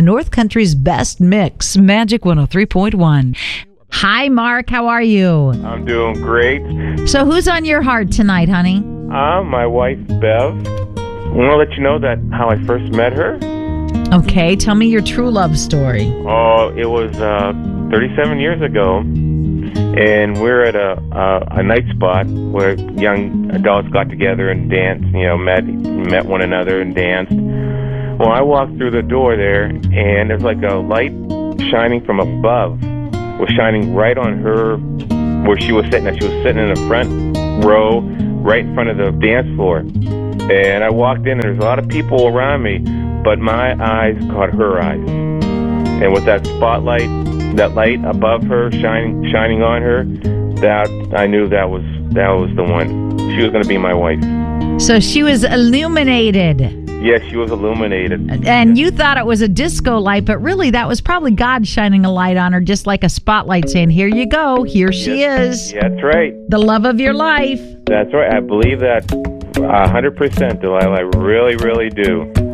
the North Country's best mix, Magic 103.1. Hi, Mark. How are you? I'm doing great. So who's on your heart tonight, honey? My wife, Bev. I want to let you know that how I first met her. Okay, tell me your true love story. Oh, it was 37 years ago, and we're at a night spot where young adults got together and danced, met one another and danced. Well, I walked through the door there, and there's like a light shining from above. Was shining right on her where she was sitting. She was sitting in the front row, right in front of the dance floor. And I walked in, and there's a lot of people around me, but my eyes caught her eyes. And with that spotlight, that light above her, shining on her, that I knew that was the one. She was going to be my wife. So she was illuminated. Yes, she was illuminated. And you thought it was a disco light, but really that was probably God shining a light on her, just like a spotlight saying, here you go, here she is. Yeah, that's right. The love of your life. That's right. I believe that 100%, Delilah. I really, really do.